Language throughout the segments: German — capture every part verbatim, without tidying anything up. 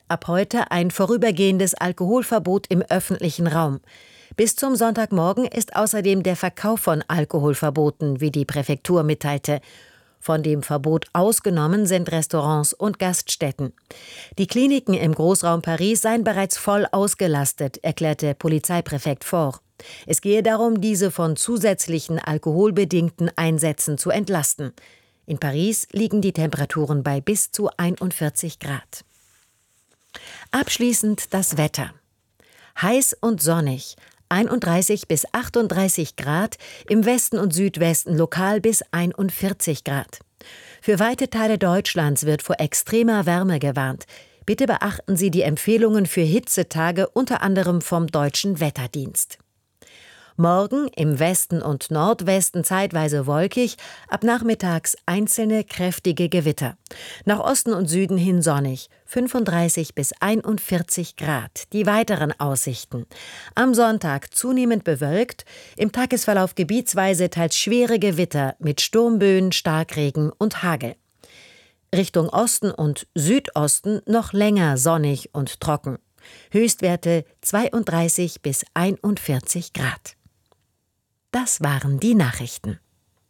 ab heute ein vorübergehendes Alkoholverbot im öffentlichen Raum. Bis zum Sonntagmorgen ist außerdem der Verkauf von Alkohol verboten, wie die Präfektur mitteilte. Von dem Verbot ausgenommen sind Restaurants und Gaststätten. Die Kliniken im Großraum Paris seien bereits voll ausgelastet, erklärte Polizeipräfekt Faure. Es gehe darum, diese von zusätzlichen alkoholbedingten Einsätzen zu entlasten. In Paris liegen die Temperaturen bei bis zu einundvierzig Grad. Abschließend das Wetter. Heiß und sonnig, einunddreißig bis achtunddreißig Grad, im Westen und Südwesten lokal bis einundvierzig Grad. Für weite Teile Deutschlands wird vor extremer Wärme gewarnt. Bitte beachten Sie die Empfehlungen für Hitzetage, unter anderem vom Deutschen Wetterdienst. Morgen im Westen und Nordwesten zeitweise wolkig, ab nachmittags einzelne kräftige Gewitter. Nach Osten und Süden hin sonnig, fünfunddreißig bis einundvierzig Grad. Die weiteren Aussichten. Am Sonntag zunehmend bewölkt, im Tagesverlauf gebietsweise teils schwere Gewitter mit Sturmböen, Starkregen und Hagel. Richtung Osten und Südosten noch länger sonnig und trocken. Höchstwerte zweiunddreißig bis einundvierzig Grad. Das waren die Nachrichten.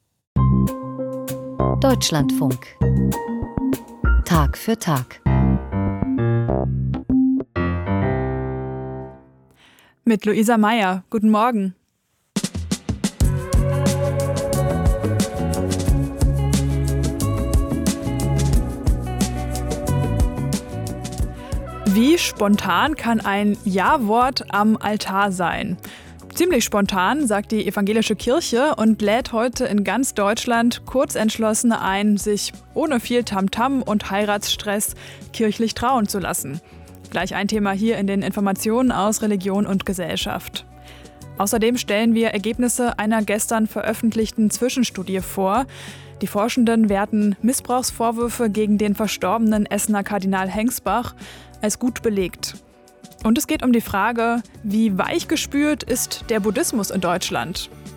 Deutschlandfunk. Tag für Tag. Mit Luisa Meyer. Guten Morgen. Wie spontan kann ein Ja-Wort am Altar sein? Ziemlich spontan, sagt die evangelische Kirche und lädt heute in ganz Deutschland Kurzentschlossene ein, sich ohne viel Tamtam und Heiratsstress kirchlich trauen zu lassen. Gleich ein Thema hier in den Informationen aus Religion und Gesellschaft. Außerdem stellen wir Ergebnisse einer gestern veröffentlichten Zwischenstudie vor. Die Forschenden werten Missbrauchsvorwürfe gegen den verstorbenen Essener Kardinal Hengsbach als gut belegt. Und es geht um die Frage, wie weichgespült ist der Buddhismus in Deutschland?